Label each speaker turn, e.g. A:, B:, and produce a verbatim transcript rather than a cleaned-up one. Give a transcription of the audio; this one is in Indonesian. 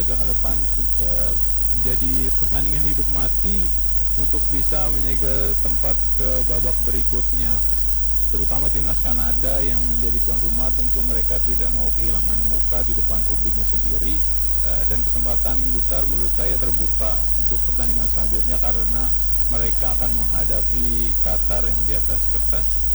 A: laga ke depan uh, menjadi pertandingan hidup mati untuk bisa menyegel tempat ke babak berikutnya. Terutama timnas Kanada yang menjadi tuan rumah, tentu mereka tidak mau kehilangan muka di depan publiknya sendiri, uh, dan kesempatan besar menurut saya terbuka untuk pertandingan selanjutnya karena mereka akan menghadapi Qatar yang di atas kertas